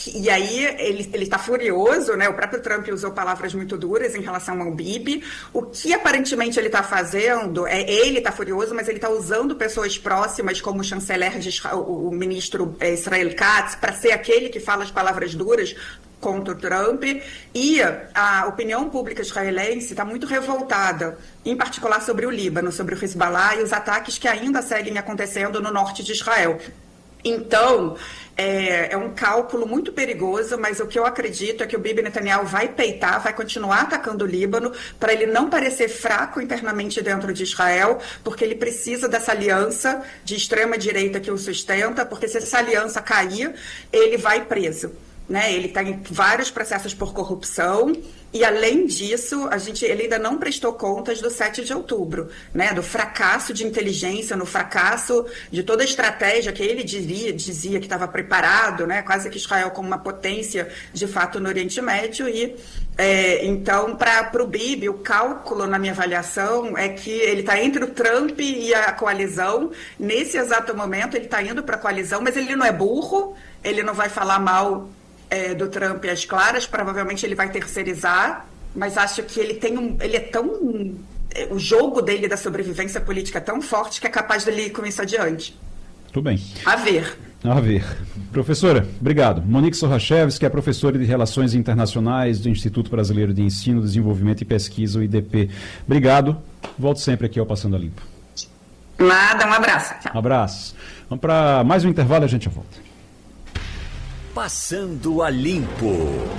E aí ele está furioso, né? O próprio Trump usou palavras muito duras em relação ao Bibi. O que aparentemente ele está fazendo ele está furioso, mas ele está usando pessoas próximas, como o chanceler de Israel, o ministro Israel Katz, para ser aquele que fala as palavras duras contra o Trump, e a opinião pública israelense está muito revoltada, em particular sobre o Líbano, sobre o Hezbollah e os ataques que ainda seguem acontecendo no norte de Israel. Então, é um cálculo muito perigoso, mas o que eu acredito é que o Bibi Netanyahu vai peitar, vai continuar atacando o Líbano, para ele não parecer fraco internamente dentro de Israel, porque ele precisa dessa aliança de extrema-direita que o sustenta, porque se essa aliança cair, ele vai preso. Né? Ele está em vários processos por corrupção e, além disso, ele ainda não prestou contas do 7 de outubro, né? Do fracasso de inteligência, no fracasso de toda a estratégia que ele dizia que estava preparado, né? Quase que Israel como uma potência, de fato, no Oriente Médio. E, então, para o Bibi, o cálculo, na minha avaliação, é que ele está entre o Trump e a coalizão. Nesse exato momento, ele está indo para a coalizão, mas ele não é burro, ele não vai falar mal do Trump às claras, provavelmente ele vai terceirizar, mas acho que ele é tão... o jogo dele da sobrevivência política é tão forte que é capaz dele ir com isso adiante. Tudo bem. A ver. A ver. Professora, obrigado. Monique Sorrachevski, que é professora de Relações Internacionais do Instituto Brasileiro de Ensino, Desenvolvimento e Pesquisa, o IDP. Obrigado. Volto sempre aqui ao Passando a Limpo. Nada, um abraço. Tchau. Um abraço. Vamos para mais um intervalo e a gente volta. Passando a Limpo.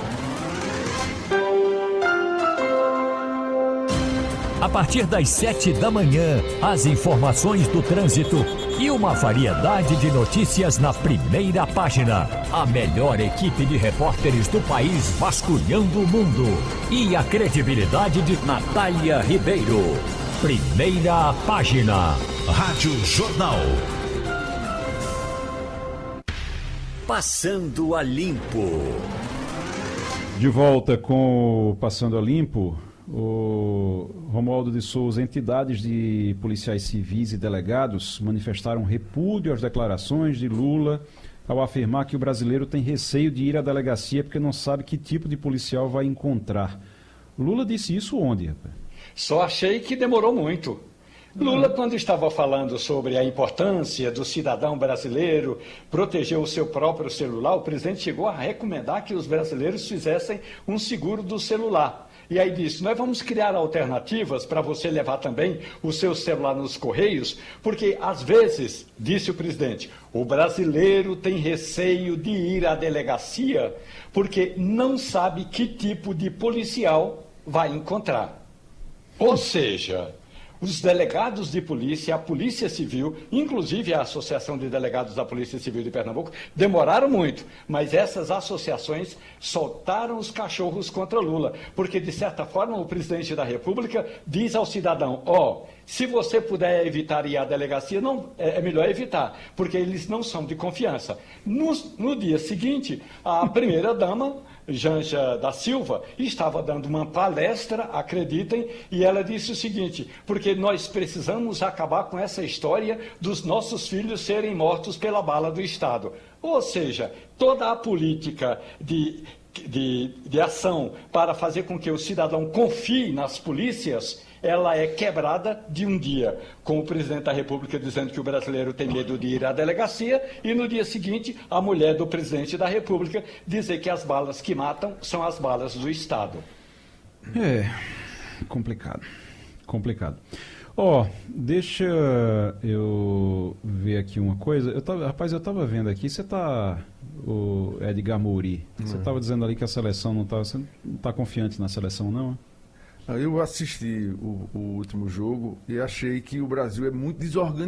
A partir das 7 da manhã, as informações do trânsito e uma variedade de notícias na primeira página. A melhor equipe de repórteres do país vasculhando o mundo. E a credibilidade de Natália Ribeiro. Primeira página. Rádio Jornal. Passando a Limpo. De volta com o Passando a Limpo, o Romualdo de Souza. Entidades de policiais civis e delegados manifestaram repúdio às declarações de Lula ao afirmar que o brasileiro tem receio de ir à delegacia porque não sabe que tipo de policial vai encontrar. Lula disse isso onde, rapaz? Só achei que demorou muito. Lula, quando estava falando sobre a importância do cidadão brasileiro proteger o seu próprio celular, o presidente chegou a recomendar que os brasileiros fizessem um seguro do celular. E aí disse, nós vamos criar alternativas para você levar também o seu celular nos correios, porque às vezes, disse o presidente, o brasileiro tem receio de ir à delegacia porque não sabe que tipo de policial vai encontrar. Ou seja, os delegados de polícia, a Polícia Civil, inclusive a Associação de Delegados da Polícia Civil de Pernambuco, demoraram muito, mas essas associações soltaram os cachorros contra Lula, porque, de certa forma, o presidente da República diz ao cidadão, se você puder evitar ir à delegacia, não, é melhor evitar, porque eles não são de confiança. No dia seguinte, a primeira-dama, Janja da Silva, estava dando uma palestra, acreditem, e ela disse o seguinte, porque nós precisamos acabar com essa história dos nossos filhos serem mortos pela bala do Estado. Ou seja, toda a política de ação para fazer com que o cidadão confie nas polícias, ela é quebrada de um dia, com o presidente da República dizendo que o brasileiro tem medo de ir à delegacia, e no dia seguinte, a mulher do presidente da República dizer que as balas que matam são as balas do Estado. Complicado. Deixa eu ver aqui uma coisa. Eu estava vendo aqui, o Edgar Mouri, você estava dizendo ali que a seleção não está... Você não está confiante na seleção, não? Eu assisti o último jogo e achei que o Brasil é muito desorganizado.